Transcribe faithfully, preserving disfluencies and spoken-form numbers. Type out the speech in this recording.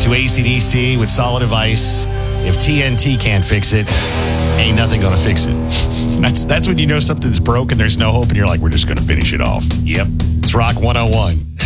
to A C D C with solid advice. If T N T can't fix it, ain't nothing going to fix it. That's that's when you know something's broke and there's no hope, and you're like, we're just going to finish it off. Yep. It's Rock one oh one.